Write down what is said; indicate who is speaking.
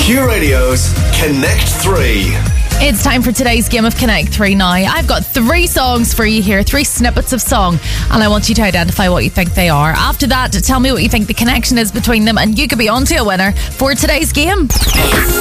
Speaker 1: Q Radio's Connect 3.
Speaker 2: It's time for today's game of Connect 3 now. I've got 3 songs for you here, 3 snippets of song, and I want you to identify what you think they are. After that, tell me what you think the connection is between them, and you could be on to a winner for today's game.